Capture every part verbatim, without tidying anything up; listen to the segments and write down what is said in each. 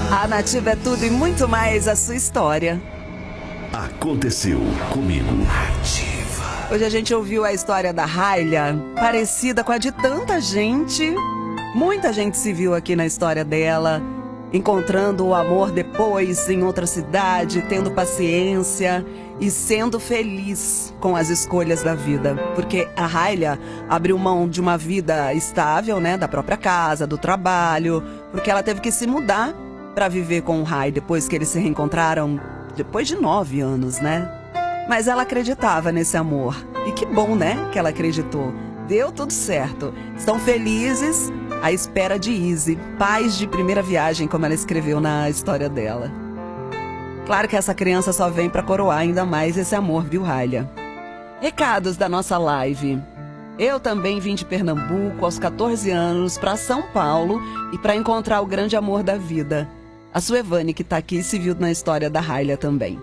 A Nativa é tudo e muito mais a sua história. Aconteceu comigo. Nativa. Hoje a gente ouviu a história da Railha, parecida com a de tanta gente. Muita gente se viu aqui na história dela, encontrando o amor depois em outra cidade, tendo paciência e sendo feliz com as escolhas da vida. Porque a Railha abriu mão de uma vida estável, né, da própria casa, do trabalho, porque ela teve que se mudar para viver com o Rai depois que eles se reencontraram, depois de nove anos, né? Mas ela acreditava nesse amor. E que bom, né, que ela acreditou. Deu tudo certo. Estão felizes à espera de Izzy, pais de primeira viagem, como ela escreveu na história dela. Claro que essa criança só vem para coroar ainda mais esse amor, viu, Railha? Recados da nossa live. Eu também vim de Pernambuco aos quatorze anos para São Paulo e para encontrar o grande amor da vida. A Suevane, que está aqui, se viu na história da Railha também.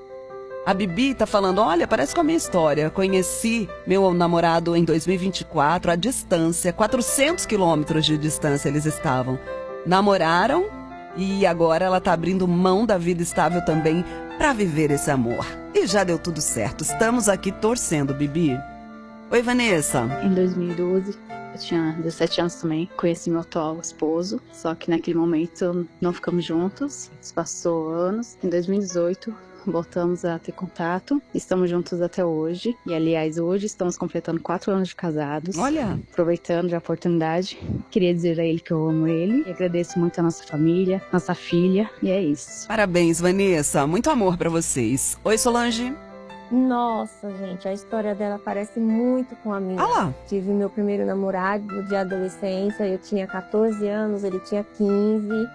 A Bibi está falando, olha, parece com a minha história. Conheci meu namorado em dois mil e vinte e quatro, à distância, quatrocentos quilômetros de distância eles estavam. Namoraram e agora ela está abrindo mão da vida estável também para viver esse amor. E já deu tudo certo. Estamos aqui torcendo, Bibi. Oi, Vanessa. Em dois mil e doze, eu tinha dezessete anos também, conheci meu atual esposo, só que naquele momento não ficamos juntos, passou anos. Em dois mil e dezoito, voltamos a ter contato, estamos juntos até hoje. E aliás, hoje estamos completando quatro anos de casados. Olha! Aproveitando a oportunidade, queria dizer a ele que eu amo ele. E agradeço muito a nossa família, nossa filha, e é isso. Parabéns, Vanessa. Muito amor pra vocês. Oi, Solange. Nossa, gente, a história dela parece muito com a minha. Ah lá. Tive meu primeiro namorado de adolescência, eu tinha quatorze anos, ele tinha quinze,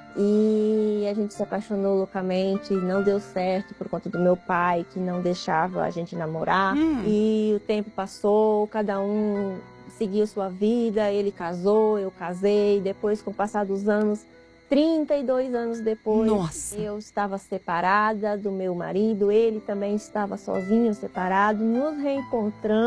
e a gente se apaixonou loucamente, não deu certo por conta do meu pai, que não deixava a gente namorar. Hum. E o tempo passou, cada um seguiu sua vida, ele casou, eu casei, depois, com o passar dos anos, trinta e dois anos depois, Nossa. eu estava separada do meu marido, ele também estava sozinho, separado, nos reencontramos.